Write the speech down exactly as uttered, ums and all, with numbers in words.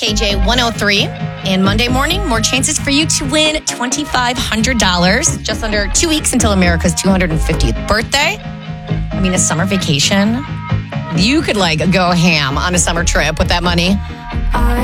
K J one oh three. And Monday morning, more chances for you to win twenty-five hundred dollars. Just under two weeks until America's two hundred fiftieth birthday. I mean, a summer vacation. You could like go ham on a summer trip with that money. I